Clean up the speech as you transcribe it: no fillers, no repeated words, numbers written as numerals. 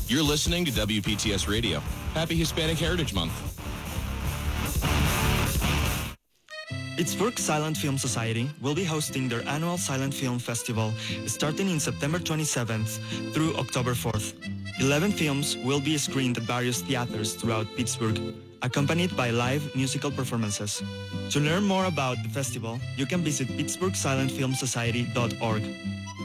You're listening to WPTS Radio. Happy Hispanic Heritage Month. Pittsburgh Silent Film Society will be hosting their annual Silent Film Festival starting in September 27th through October 4th. 11 films will be screened at various theaters throughout Pittsburgh, accompanied by live musical performances. To learn more about the festival, you can visit pittsburghsilentfilmsociety.org.